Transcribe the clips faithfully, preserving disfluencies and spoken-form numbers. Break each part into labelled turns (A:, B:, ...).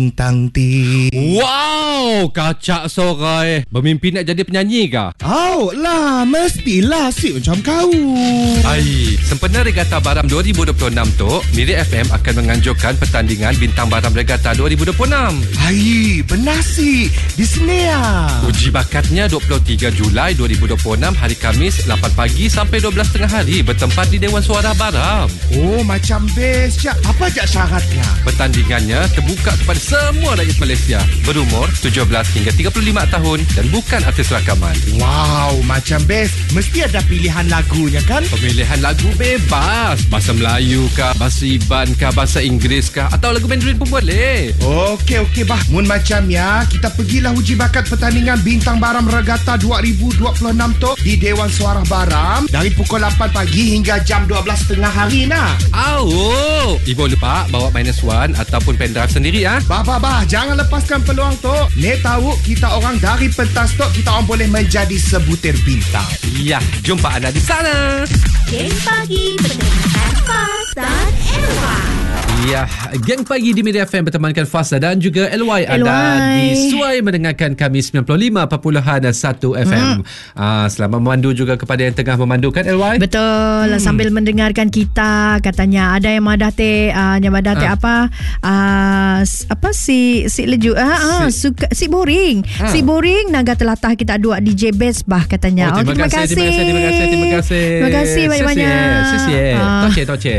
A: Bintang ti.
B: Wow, kacak sorai. Bermimpi nak jadi penyanyi kah?
A: Oh lah, mestilah si macam kau.
B: Ai, sempena Regatta Baram dua ribu dua puluh enam tu, Miri F M akan menganjurkan pertandingan Bintang Baram Regatta dua ribu dua puluh enam.
A: Hai, benar si. Di sini ya.
B: Uji bakatnya dua puluh tiga Julai dua ribu dua puluh enam, hari Khamis lapan pagi sampai dua belas tengah hari, bertempat di Dewan Suara Baram.
A: Oh, macam best. Ya, apa je syaratnya?
B: Pertandingannya terbuka kepada semua rakyat Malaysia berumur tujuh belas hingga tiga puluh lima tahun dan bukan artis rakaman.
A: Wow, macam best. Mesti ada pilihan lagunya kan?
B: Pemilihan lagu bebas. Bahasa Melayu kah, bahasa Iban kah, bahasa Inggeris kah, atau lagu Mandarin pun boleh.
A: Okey, okey bah. Mun macam ya, kita pergilah uji bakat pertandingan Bintang Baram Regatta dua ribu dua puluh enam tu di Dewan Suara Baram dari pukul lapan pagi hingga jam dua belas tengah hari nak.
B: Oh, Ibu lupa bawa minus one ataupun pendrive sendiri ah.
A: Bah, bah, bah. Jangan lepaskan peluang tu. Ni tahu kita orang dari pentas tu, kita orang boleh menjadi sebutir bintang.
B: Ya, jumpa anda di sana.
C: Geng Pagi bertemankan Faz dan Elway.
B: Ya, Geng Pagi di Media F M bertemankan Faz dan juga L Y. Anda disuai mendengarkan kami sembilan puluh lima perpuluhan satu F M. Hmm. Uh, selamat memandu juga kepada yang tengah memandukan L Y.
D: Betul. Hmm. Sambil mendengarkan kita, katanya ada yang madah teh, uh, yang madah teh uh. apa? Uh, apa si si leju ah, ah si, suka si boring. Uh. Si boring naga telatah kita dua D J best bah katanya.
B: Oh, terima, oh, terima, kasih, kasih. terima kasih. Terima kasih. Terima kasih.
D: Terima kasih banyak-banyak.
B: Sisi. Toce toce.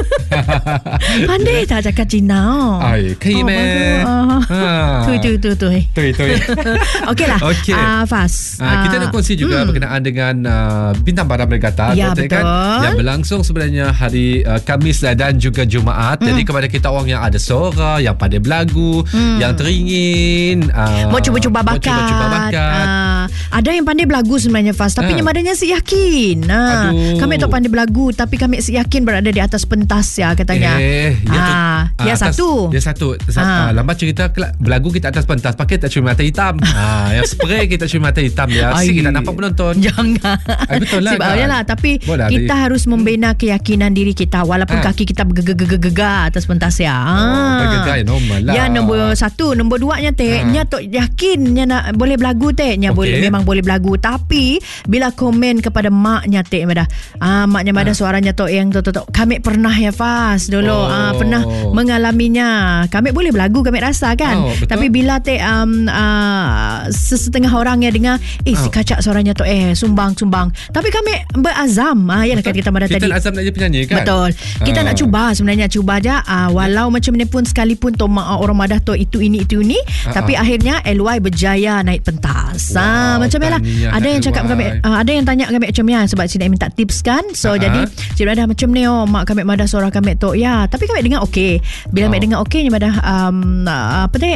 D: Pandai tak cakap Cina.
B: Ai, kaya meh.
D: Tu tu tu tu.
B: Tu tu.
D: Okeylah.
B: Okey.
D: Ah, Faz.
B: Uh, kita nak kongsi juga hmm. berkenaan dengan uh, Bintang Baram Regatta
D: ya, betul.
B: Kan, yang berlangsung sebenarnya hari uh, Khamis dan juga Jumaat. Hmm. Jadi kepada kita orang yang ada suara, yang pandai berlagu, hmm. yang teringin uh,
D: mau cuba-cuba bakat,
B: cuba-cuba bakat.
D: Uh, ada yang pandai berlagu sebenarnya Faz, tapi uh. nyamadanya si yakin. Uh, kami tak pandai berlagu, tapi kami si yakin berada di atas pentas ya katanya.
B: Eh, yang tu,
D: ah, ya
B: atas,
D: satu.
B: Ya satu. Ah. Lambat cerita berlagu kita atas pentas pakai tak cuma mata hitam. ah, yang spray kita cuma mata hitam ya. Si kita nampak penonton.
D: Jangan.
B: Ay, betul lah.
D: Kan? Yalah, tapi Bola, kita dari... harus membina keyakinan diri kita walaupun ah. kaki kita bergegar-gegar atas pentas ya.
B: Oh, bergegar normal lah.
D: Ya nombor satu, nombor dua nya teh, nya tok yakin nya nak boleh berlagu teh, nya okay. boleh memang boleh berlagu, tapi bila komen kepada maknya teh madah. Ah maknya madah ah. suaranya tok yang tok tok kami pernah ya Faz dulu oh. ah pernah mengalaminya. Kami boleh berlagu kami rasa kan. Oh, tapi bila teh um, uh, sesetengah orang yang dengar eh oh. si kacak suaranya tok eh sumbang sumbang. Tapi kami berazam ah yalah kan kita pada
B: kita
D: tadi.
B: Kita azam nak jadi penyanyi kan.
D: Betul. Kita ah. nak cuba sebenarnya cuba aja uh, walau macam ni pun sekalipun tok uh, orang madah tok itu ini itu ini ah. tapi ah. akhirnya L Y berjaya naik pentas. Wow, ah macam yalah. Ada yang cakap kami uh, ada yang tanya kami macam ya sebab sini minta tips kan. So uh-huh. jadi sini ada macam ni oh mak kami madah suara kami tok ya. Tapi kami dengar okey. Bila oh. kami dengar okey nya madah um, apa teh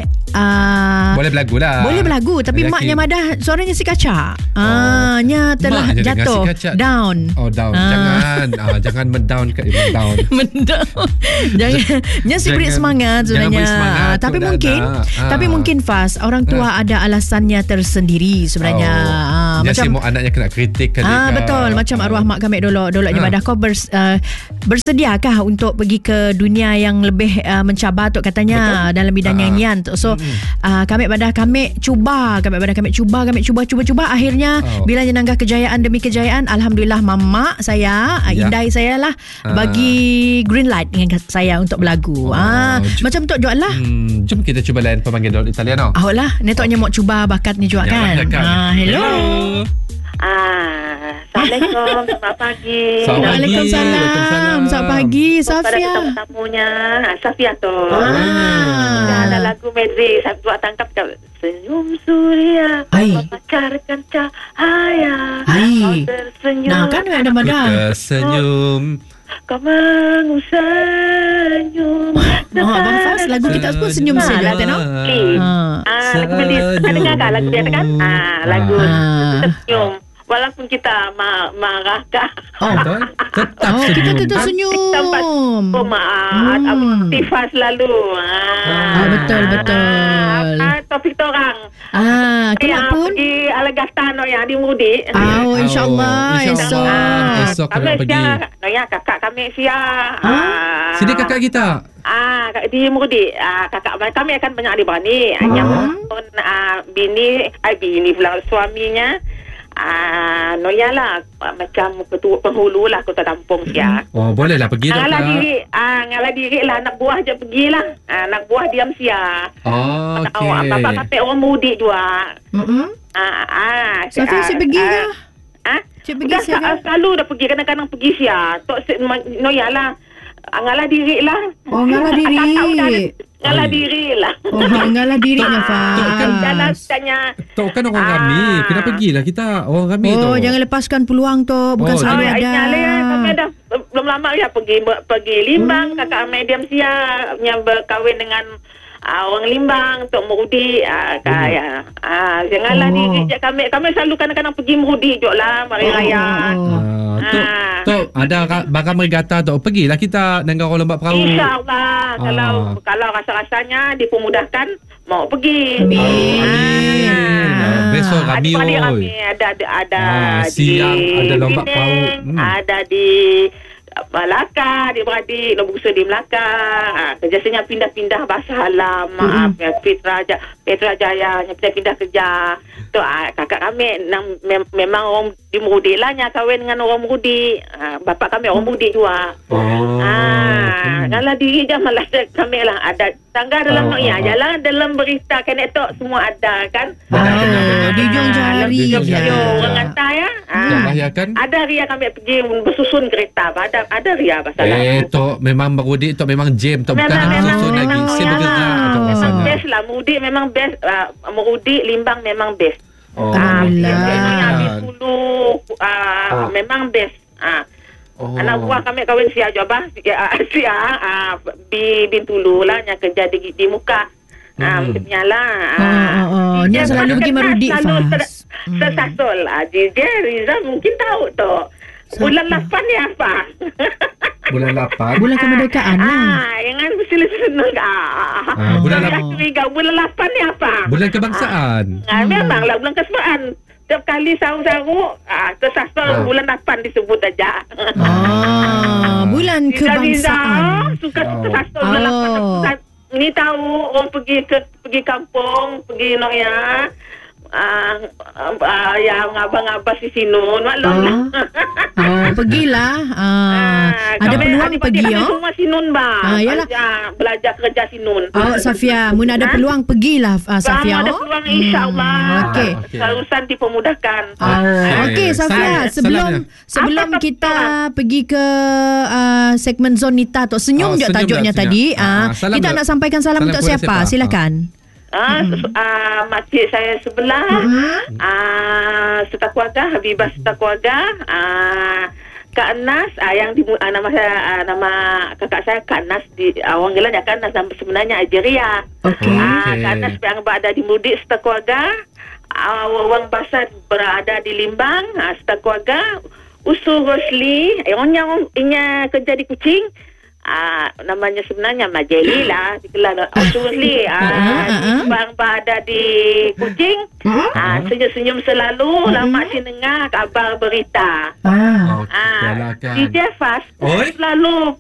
D: uh,
B: boleh berlagu lah.
D: Boleh berlagu tapi Yakin. maknya madah suaranya si kacak. Ah oh. nya telah mak jatuh si down.
B: Oh down. Ah. Jangan ah, jangan mendown ke mendown.
D: mendown. Jangan nya si beri semangat sebenarnya. Ah, tapi mungkin ah. tapi mungkin Faz orang tua ah. ada alasannya tersendiri sebenarnya.
B: Oh.
D: Ah, macam
B: si anak yang kena kritik kan.
D: Ah betul macam ah. arwah mak kami dulu dulunya ah. madah kau bers, uh, bersediakah untuk pergi ke dunia yang lebih uh, mencabar tu katanya betul. Dalam bidang ah. nyanyian tu. So hmm. uh, kami pada kami cuba kami pada kami cuba kami cuba cuba cuba akhirnya oh. bila jenangah kejayaan demi kejayaan alhamdulillah mama saya ya. Indai saya lah ah. bagi green light dengan saya untuk berlagu. Oh, ah jum, macam tu jual lah.
B: Hmm, jom kita cuba lain pemanggil dulu Italiano.
D: Oh lah, ni toknya mau cuba bakat ni juga ya, kan. kan. Ah, hello. hello.
E: Ah, Assalamualaikum, selamat pagi.
D: Waalaikumsalam. Selamat pagi, Safia.
E: Pada tamunya, Safia tu.
D: Ah.
E: Ada lagu medley, saya buat tangkap senyum suria, memancarkan cahaya.
D: Hai.
E: Tersenyum.
D: Nah, kan ada madah.
B: Senyum.
E: Kau mengusenyum.
D: Oh, Abang Faz, lagu kita pun senyum
E: nah,
D: saja,
E: lagu,
D: no?
E: ah, lagu medley. Kan dengar kan lagu dia kan? Ah, lagu senyum. Walaupun kita ma- marah kah?
B: Oh, betul. Tetap
D: oh,
B: senyum.
D: Kita tetap senyum.
E: Tempat oh, maaf. Hmm. Tifas selalu. Ah,
D: ah betul, betul.
E: Ah, topik orang.
D: Ah,
E: yang
D: kenapa pun?
E: Pergi Alaga regatta no yang di Mudi.
D: Oh, insyaAllah.
B: Oh, insyaAllah.
D: Esok.
B: Esok kami
E: Kami
B: nak pergi.
E: siap. No ya kakak kami siap. Ah.
B: Sini kakak kita.
E: Ah, di Mudi. Ah, kakak kami akan banyak adik-beradik. Yang pun ah, bini, ay bini pula suaminya. Ah, no ya lah macam ketua penghulu lah kota kampung sia.
B: Oh, bolehlah pergi tak,
E: Ngalah
B: Kak?
E: diri, ah ngalah diri lah anak buah je pergilah. Ah, anak buah diam sia.
B: Oh, okey.
E: Oh, bapak kakak orang mudik juga.
D: Mm-mm.
E: Ah, ah.
D: Safia,
E: ah,
D: saya pergi
E: ah,
D: ke?
E: Ah,
D: Cik pergi
E: dah,
D: siapa?
E: sa- selalu dah pergi, kadang-kadang pergi sia. Tok se- ma- no ya lah. Ah, ngalah diri lah.
D: Oh, ngalah diri.
E: Kakak udah ada- ngalah
B: Ay.
E: diri lah.
D: Oh, ngalah dirinya,
E: Dalam
D: Faz.
E: tanya.
B: Tok kan orang
E: Ah.
B: kami. Kenapa pergilah kita? Orang kami tu.
D: Oh, jangan lepaskan peluang tu. Bukan
B: Oh,
D: selalu
E: Oh,
D: ada.
E: ya, kami dah belum lama ya pergi pergi Limbang, kakak medium sia yang berkahwin dengan ah, orang Limbang untuk Merudi. Ah, kaya. Ah, janganlah
D: Oh.
E: diri je kami. Kami selalu kadang-kadang pergi Merudi je lah, Mari Raya.
D: Oh.
B: Ah, Tok,
E: Ah.
B: Tok, ada ra- baram regatta Tok. Pergilah kita dengan orang lombat perahu.
E: InsyaAllah. Kalau
B: Ah.
E: kalau rasa-rasanya dipermudahkan, mau pergi.
B: Oh, amin. Ah, besok kami
E: Adik-adik
B: oi.
E: kami ada ada, ada
B: Ah, siang ada lomba
E: Penang,
B: perahu. Hmm.
E: ada di Melaka, adik-beradik, nombor besar di Melaka. Ah, kerjasanya pindah-pindah bahasa halam, maaf, ya, Petra Jaya, Petra Jaya, yang pindah-pindah kerja. Tu ah, kakak kami nang, mem, memang orang di Merudi lah, yang kahwin dengan orang Merudi. Ah, bapak kami orang Merudi juga.
B: Oh.
E: Ah, kalau diri je malah kami lah ada tangga dalam
B: Oh,
E: oh, ya,
B: oh, oh.
E: jalan dalam berita kan itu semua ada kan.
B: Benar, benar, benar,
D: di
B: benar.
D: Jong Jari
B: Di Jong
D: je.
B: Jari
E: Yo,
B: je.
E: orang kata ya.
B: Tak
E: Ah,
B: payah kan?
E: ada ria kami pergi bersusun kereta. Ada ada ria pasal.
B: Eh, Tok memang Merudi, Tok memang jam. Tok bukan
E: Memang-
B: nak
E: memang-
B: susun lagi.
E: memang
B: Saya
E: ya
B: bergerak
E: lah.
B: Tok
E: Memang
B: rasanya.
E: best lah. Merudi memang best. Uh, Merudi, Limbang memang best.
B: Oh,
E: Ah,
D: Alhamdulillah.
E: biasanya di
B: kan.
E: Hulu ah,
B: Oh.
E: memang best. Ah.
B: Oh.
E: Anak buah kami kahwin sia je bah. Sia sia ah di Bintulu lah yang kerja di di muka. Ah,
B: Hmm.
E: macam lah.
D: Oh, oh, oh. Dia selalu pergi Merudi,
E: Selalu
D: Faz.
E: ter- tersasul. Ah, J J Riza mungkin tahu tu. Bulan lapan ni apa?
B: Bulan lapan.
D: Bulan kemerdekaan lah.
E: Ah, yang kan mesti senang. Ah,
B: Ah, bulan
E: Saya
B: lapan.
E: curiga bulan lapan ni apa?
B: Bulan kebangsaan.
E: Ah, memanglah bulan kesemaan. Setiap kali sahur-sahur, ah, tersasul
B: Ah.
E: bulan lapan disebut aja.
D: Ah, bulan
E: Riza
D: kebangsaan.
E: suka
B: Oh.
E: tersasul bulan
D: Oh.
E: lapan. Ini tahu orang pergi ke pergi kampung, pergi Noya. Ah, ah, yang abang-abang si Sinun, maklum lah.
D: Oh, pergilah. Ah, ada
E: kami
D: peluang
E: adik-adik
D: pergi,
E: kami
D: oh.
E: semua Sinun bang.
D: Ah, yalah.
E: Belajar, belajar kerja Sinun.
D: Oh, Safia, mun ada
E: Ha?
D: peluang pergilah, uh, Safia.
E: Kamu ada
D: oh.
E: peluang insyaAllah.
D: okey.
B: Okey.
E: Urusan dipermudahkan.
D: Oh, okey Safia,
B: Salam-
D: sebelum
B: salamnya.
D: sebelum
E: Apa
D: kita
E: salam?
D: pergi ke uh, segmen Zonita tu, senyum
B: Oh,
D: je
B: senyum
D: tajuknya
B: dah,
D: tadi.
B: senyum.
D: Ah,
B: Ah, salam
D: kita
B: dah.
D: nak sampaikan salam,
B: Salam
D: untuk
B: kepada
D: siapa?
B: siapa?
D: Silakan.
E: Ah, mm-hmm. ah, makcik saya sebelah,
D: Mm-hmm.
E: ah, serta keluarga, Habibah serta keluarga, ah, Kak Nas, ah, yang di, ah, nama saya, ah, nama kakak saya Kak Nas, di, ah, orang gelar Kak Nas, nama sebenarnya Ajeria.
D: Okey.
E: Ah,
B: Okey.
E: Kak Nas yang berada di Mudik serta keluarga, ah, Wang Basar berada di Limbang ah, serta keluarga, Usul Rosli, eh, orang yang inya kerja di Kuching. Ah, namanya sebenarnya Majeli lah, digelar Usul Rosli.
D: Ah, ah,
E: Ah,
D: ah.
E: bang berada di Kuching. Ah, senyum-senyum selalu, lama si dengar kabar berita.
D: Ah.
B: Okey,
E: Ah,
B: lah kan.
E: D J Fast
B: Oi.
E: selalu